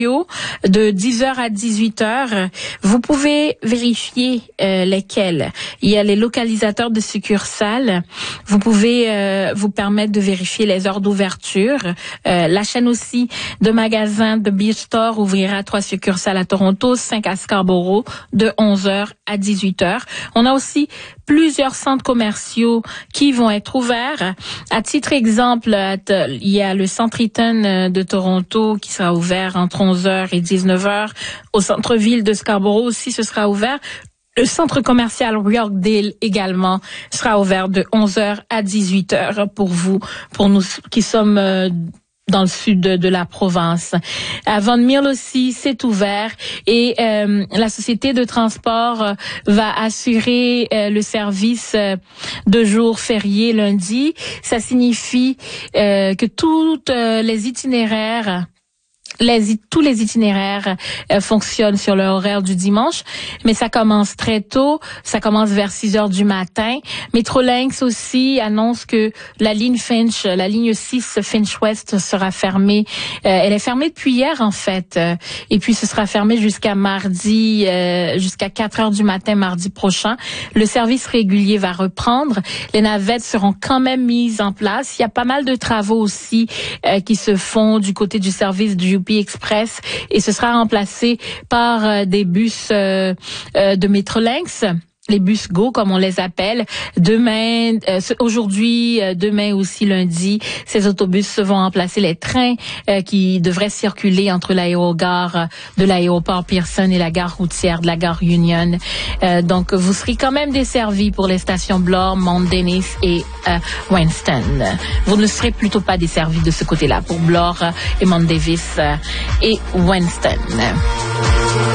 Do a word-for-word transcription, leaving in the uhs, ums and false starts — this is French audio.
de dix heures à dix-huit heures. Vous pouvez vérifier euh, lesquels. Il y a les localisateurs de succursales. Vous pouvez euh, vous permettre de vérifier les heures d'ouverture. Euh, la chaîne aussi de magasins de Beach Store ouvrira trois succursales à Toronto, cinq à Scarborough, de onze heures à dix-huit heures. On a aussi plusieurs centres commerciaux qui vont être ouverts. À titre exemple, il y a le Centre Eaton de Toronto qui sera ouvert entre onze heures et dix-neuf heures. Au centre-ville de Scarborough aussi, ce sera ouvert. Le centre commercial Rockdale également sera ouvert de onze heures à dix-huit heures pour vous, pour nous qui sommes euh, dans le sud de, de la province. À Vaughan Mills aussi, c'est ouvert et euh, la société de transport euh, va assurer euh, le service euh, de jours fériés lundi. Ça signifie euh, que toutes euh, les itinéraires Les, tous les itinéraires euh, fonctionnent sur le horaire du dimanche, mais ça commence très tôt, ça commence vers six heures du matin. Metrolinx aussi annonce que la ligne Finch, la ligne six Finch West sera fermée. Euh, elle est fermée depuis hier en fait, euh, et puis ce sera fermé jusqu'à mardi, euh, jusqu'à quatre heures du matin mardi prochain. Le service régulier va reprendre. Les navettes seront quand même mises en place. Il y a pas mal de travaux aussi euh, qui se font du côté du service du U P Express et ce sera remplacé par euh, des bus euh, euh, de Metrolinx. Les bus Go, comme on les appelle. Demain, euh, aujourd'hui, euh, demain aussi lundi, ces autobus vont remplacer les trains euh, qui devraient circuler entre l'aérogare de l'aéroport Pearson et la gare routière de la gare Union. Euh, donc, vous serez quand même desservis pour les stations Bloor, Mount Dennis et euh, Winston. Vous ne serez plutôt pas desservis de ce côté-là pour Bloor euh, et Mount Davis euh, et Winston.